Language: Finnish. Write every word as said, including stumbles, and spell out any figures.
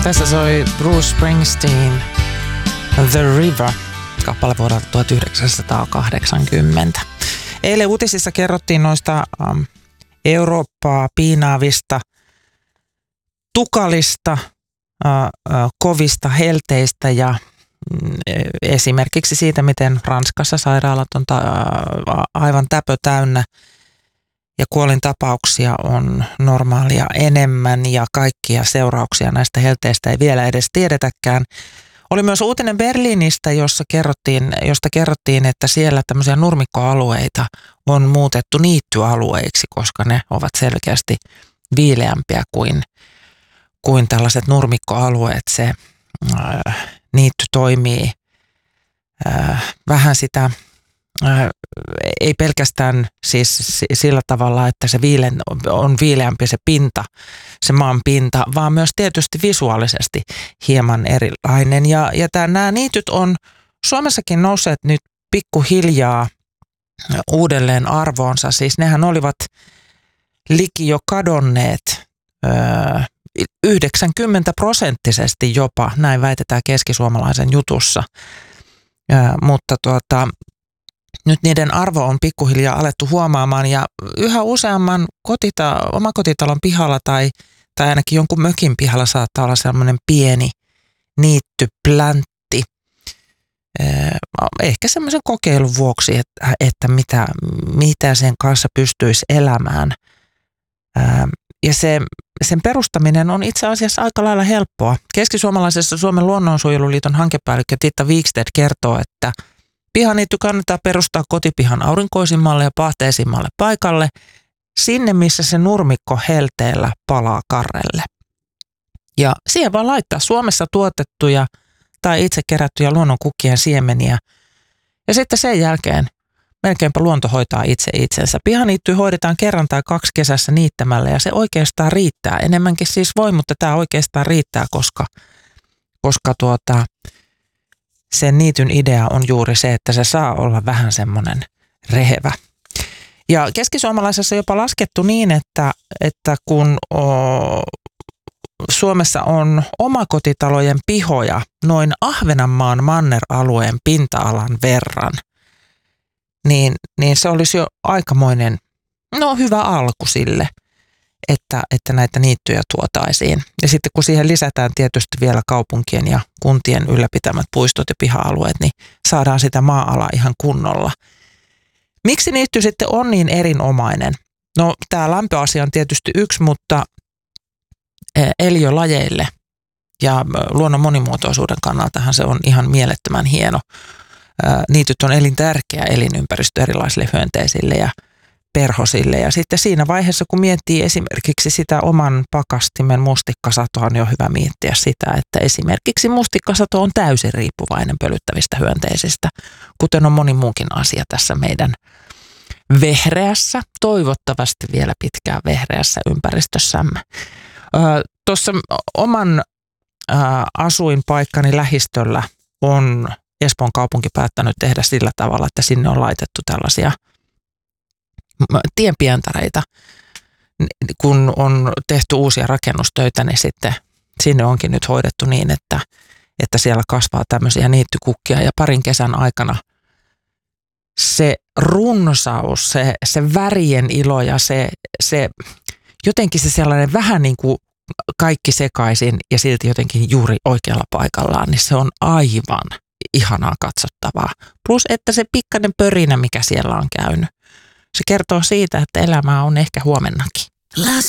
Tässä soi Bruce Springsteen The River, kappale vuodelta tuhatyhdeksänsataakahdeksankymmentä. Eilen uutisissa kerrottiin noista ähm, Eurooppaa piinaavista, tukalista, äh, äh, kovista helteistä ja äh, esimerkiksi siitä, miten Ranskassa sairaalat on ta- äh, aivan täpö täynnä ja kuolintapauksia on normaalia enemmän ja kaikkia seurauksia näistä helteistä ei vielä edes tiedetäkään. Oli myös uutinen Berliinistä, jossa kerrottiin, josta kerrottiin, että siellä tämmöisiä nurmikkoalueita on muutettu niittyalueiksi, koska ne ovat selkeästi viileämpiä kuin, kuin tällaiset nurmikkoalueet. Se äh, niitty toimii äh, vähän sitä, äh, ei pelkästään siis sillä tavalla, että se viile, on viileämpi se pinta, se maan pinta, vaan myös tietysti visuaalisesti hieman erilainen. Ja, ja tää, nämä niityt on Suomessakin nousseet nyt pikkuhiljaa uudelleen arvoonsa. Siis nehän olivat liki jo kadonneet öö, yhdeksänkymmentä prosenttisesti jopa, näin väitetään keskisuomalaisen jutussa. Öö, mutta tuota, nyt niiden arvo on pikkuhiljaa alettu huomaamaan ja yhä useamman kotita, omakotitalon pihalla tai, tai ainakin jonkun mökin pihalla saattaa olla sellainen pieni niittypläntti. Ehkä semmoisen kokeilun vuoksi, että, että mitä, mitä sen kanssa pystyisi elämään. Ja se, sen perustaminen on itse asiassa aika lailla helppoa. Keskisuomalaisessa Suomen luonnonsuojeluliiton hankepäällikkö Titta Wikstedt kertoo, että pihaniitty kannattaa perustaa kotipihan aurinkoisimmalle ja pahteisimmalle paikalle, sinne missä se nurmikko helteellä palaa karrelle. Ja siihen vaan laittaa Suomessa tuotettuja tai itse kerättyjä luonnonkukkien siemeniä. Ja sitten sen jälkeen melkeinpä luonto hoitaa itse itsensä. Pihaniitty hoidetaan kerran tai kaksi kesässä niittämällä ja se oikeastaan riittää. Enemmänkin siis voi, mutta tämä oikeastaan riittää, koska, koska tuota... sen niityn idea on juuri se, että se saa olla vähän semmoinen rehevä. Ja keskisuomalaisessa on jopa laskettu niin, että, että kun o, Suomessa on omakotitalojen pihoja noin Ahvenanmaan manneralueen pinta-alan verran, niin, niin se olisi jo aikamoinen, no hyvä alku sille, että, että näitä niittyjä tuotaisiin. Ja sitten kun siihen lisätään tietysti vielä kaupunkien ja kuntien ylläpitämät puistot ja piha-alueet, niin saadaan sitä maa-alaa ihan kunnolla. Miksi niitty sitten on niin erinomainen? No tämä lämpöasia on tietysti yksi, mutta eliölajeille ja luonnon monimuotoisuuden kannaltahan se on ihan mielettömän hieno. Niityt on elintärkeä elinympäristö erilaisille hyönteisille ja perhosille. Ja sitten siinä vaiheessa, kun miettii esimerkiksi sitä oman pakastimen mustikkasatoa, on jo hyvä miettiä sitä, että esimerkiksi mustikkasato on täysin riippuvainen pölyttävistä hyönteisistä, kuten on moni muukin asia tässä meidän vehreässä, toivottavasti vielä pitkään vehreässä ympäristössämme. Tuossa oman ää, asuinpaikkani lähistöllä on Espoon kaupunki päättänyt tehdä sillä tavalla, että sinne on laitettu tällaisia tienpientareita. Kun on tehty uusia rakennustöitä, niin sitten sinne onkin nyt hoidettu niin, että, että siellä kasvaa tämmöisiä niittykukkia ja parin kesän aikana se runsaus, se, se värien ilo ja se, se jotenkin se sellainen vähän niin kuin kaikki sekaisin ja silti jotenkin juuri oikealla paikallaan, niin se on aivan ihanaa katsottavaa. Plus, että se pikkainen pörinä, mikä siellä on käynyt. Se kertoo siitä, että elämää on ehkä huomennakin.